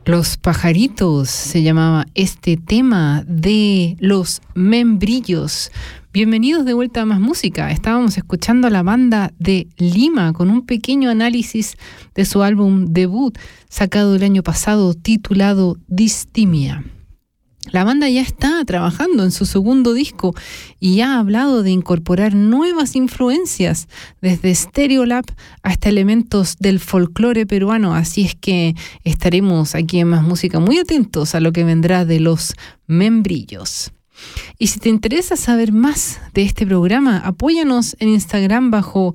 Los pajaritos se llamaba este tema de Los Membrillos. Bienvenidos de vuelta a Más Música. Estábamos escuchando a la banda de Lima con un pequeño análisis de su álbum debut sacado el año pasado titulado Distimia. La banda ya está trabajando en su segundo disco y ha hablado de incorporar nuevas influencias, desde Stereolab hasta elementos del folclore peruano, así es que estaremos aquí en Más Música muy atentos a lo que vendrá de Los Membrillos. Y si te interesa saber más de este programa, apóyanos en Instagram bajo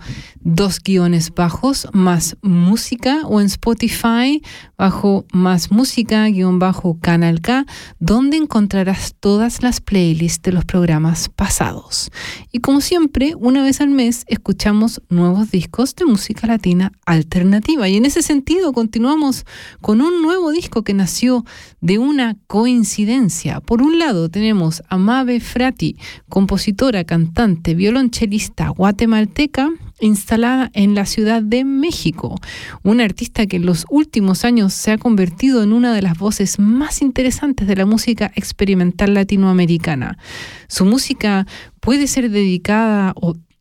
_Más Música o en Spotify bajo Más Música_Canal K, donde encontrarás todas las playlists de los programas pasados. Y como siempre, una vez al mes escuchamos nuevos discos de música latina alternativa. Y en ese sentido continuamos con un nuevo disco que nació de una coincidencia. Por un lado tenemos a Mabe Frati, compositora, cantante, violonchelista guatemalteca, instalada en la Ciudad de México, una artista que en los últimos años se ha convertido en una de las voces más interesantes de la música experimental latinoamericana. Su música puede ser delicada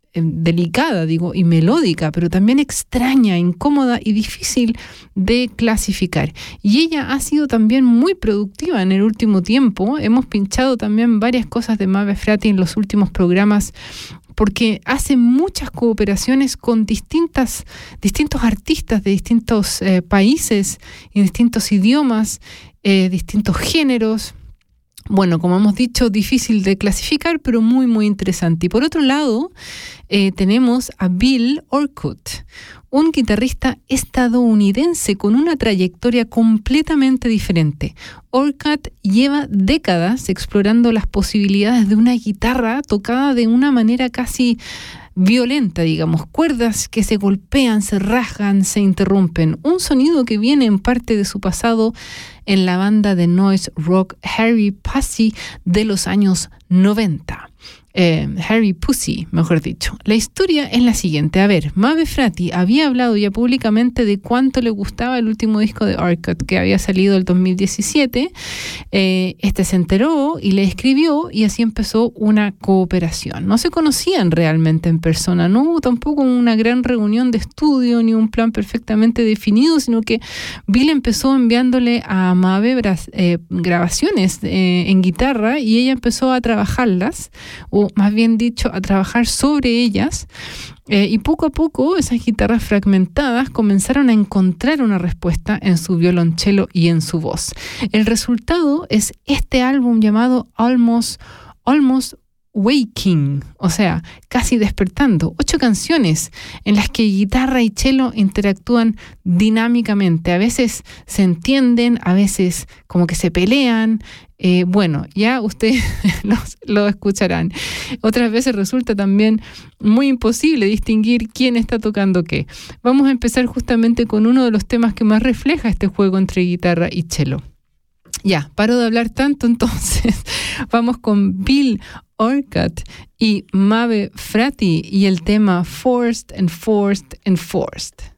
y melódica, pero también extraña, incómoda y difícil de clasificar. Y ella ha sido también muy productiva en el último tiempo. Hemos pinchado también varias cosas de Mabe Frati en los últimos programas, porque hace muchas cooperaciones con distintos artistas de distintos países y distintos idiomas, distintos géneros. Bueno, como hemos dicho, difícil de clasificar, pero muy, muy interesante. Y por otro lado, tenemos a Bill Orcutt, un guitarrista estadounidense con una trayectoria completamente diferente. Orcutt lleva décadas explorando las posibilidades de una guitarra tocada de una manera casi violenta, digamos, cuerdas que se golpean, se rasgan, se interrumpen. Un sonido que viene en parte de su pasado en la banda de noise rock Harry Pussy de los años 90. Harry Pussy, mejor dicho. La historia es la siguiente. A ver, Mabe Frati había hablado ya públicamente de cuánto le gustaba el último disco de Orcutt, que había salido el 2017. Este se enteró y le escribió, y así empezó una cooperación. No se conocían realmente en persona, no hubo tampoco una gran reunión de estudio ni un plan perfectamente definido, sino que Bill empezó enviándole a Mabe grabaciones en guitarra, y ella empezó a trabajarlas, o más bien dicho, a trabajar sobre ellas, y poco a poco esas guitarras fragmentadas comenzaron a encontrar una respuesta en su violonchelo y en su voz. El resultado es este álbum llamado Almost Waking, o sea, casi despertando. 8 canciones en las que guitarra y cello interactúan dinámicamente. A veces se entienden, a veces como que se pelean. Bueno, ya ustedes lo escucharán. Otras veces resulta también muy imposible distinguir quién está tocando qué. Vamos a empezar justamente con uno de los temas que más refleja este juego entre guitarra y cello. Ya, paro de hablar tanto, entonces vamos con Bill Orcutt y Mabe Frati y el tema Forced and Forced and Forced.